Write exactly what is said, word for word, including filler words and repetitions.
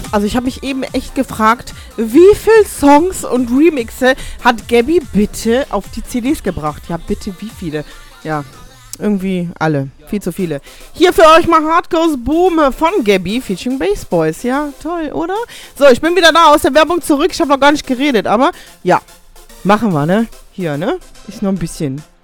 Also ich habe mich eben echt gefragt, wie viele Songs und Remixe hat Gabby bitte auf die C Ds gebracht? Ja, bitte wie viele? Ja, irgendwie alle. Viel zu viele. Hier für euch mal Heart Goes Boom von Gabby featuring Bass Boys. Ja, toll, oder? So, ich bin wieder da aus der Werbung zurück. Ich habe noch gar nicht geredet, aber ja, machen wir, ne? Hier, ne? Ist noch ein bisschen.